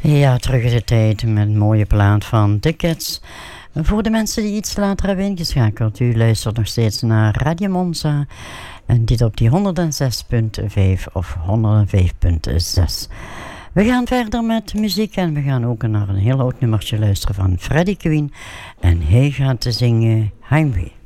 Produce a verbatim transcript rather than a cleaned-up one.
Ja, terug is de tijd met een mooie plaat van The Kids. Voor de mensen die iets later hebben ingeschakeld, u luistert nog steeds naar Radio Monza. En dit op die honderdzes komma vijf of honderdvijf komma zes. We gaan verder met muziek en we gaan ook naar een heel oud nummertje luisteren van Freddie Quinn. En hij gaat zingen Heimwee.